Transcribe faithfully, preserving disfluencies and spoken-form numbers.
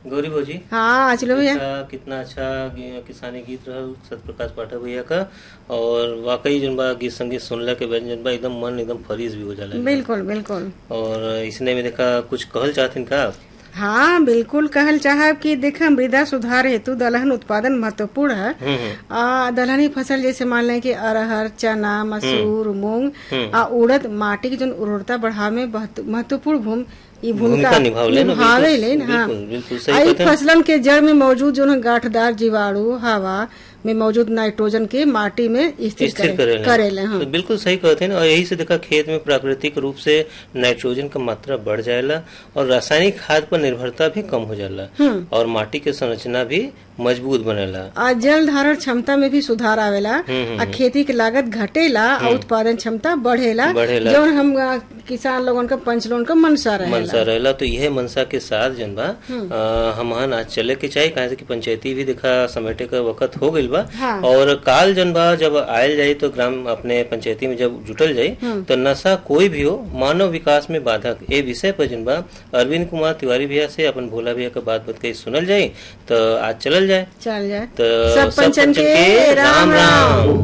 गौरी भौजी। हाँ चलो भैया। देखा कितना अच्छा गी- किसानी गीत रहल सत्यप्रकाश पाठक भैया का। और वाकई जन बा गीत संगीत सुनला के बाद जन बा एकदम मन एकदम फरीज भी हो जाला एकदम। बिल्कुल बिल्कुल। और इसने में देखा कुछ कहल चाहथिन का आप? हाँ बिल्कुल कहल चाहब कि देखा मृदा सुधार हेतु दलहन उत्पादन महत्वपूर्ण है। हम्म हम्म आ, दलहनी फसल जैसे मान लें कि अरहर, चना, मसूर, मूंग हम्म। आ उड़द माटी की जो उर्वरता बढ़ावे में बहुत महत्वपूर्ण भूमि ई भूमिका भूमिका निभावले ना, निभावे बिल्कुल, लेन। हाँ बिल्कुल, बिल्कुल सही आ, ई कहते हैं। फसलन के जड़ में मौजूद जो है गांठदार जीवाणु हवा में मौजूद नाइट्रोजन के माटी में स्थिर स्थिर करे- करेला। करेले। हाँ तो बिल्कुल सही कहते हैं। और यही से देखा खेत में प्राकृतिक रूप से नाइट्रोजन का मात्रा बढ़ जाएला और रासायनिक खाद पर निर्भरता भी कम हो जाला और माटी के संरचना भी मजबूत बनेला। आ जल धारण क्षमता में भी सुधार आवेला। हम्म, आ खेती की लागत घटेला और उत्पादन क्षमता बढ़ेला। बढ़ेला। जो हम आ, किसान लोगन का पंच लोगन का मनसा रहेला। मनसा रहेला। तो यह मनसा के साथ जन बा आ, हमहन आज चले के चाहिए काहे से कि पंचायती भी देखा समेटे का वक्त हो गइल बा। हाँ। और काल जन बा जब आयल जाये तो ग्राम अपने पंचायती में जब जुटल जाये तो नशा कोई भी हो मानव विकास में बाधक ए विषय पर जन बा अरविंद कुमार तिवारी भैया से अपन भोला भैया का बात बात कही सुनल जाये। तो आज चलल जाए चल जाए। तो सब पंचन के राम राम।